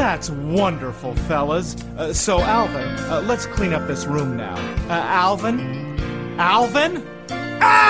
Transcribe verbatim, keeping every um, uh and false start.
That's wonderful, fellas. Uh, so, Alvin, uh, let's clean up this room now. Uh, Alvin? Alvin?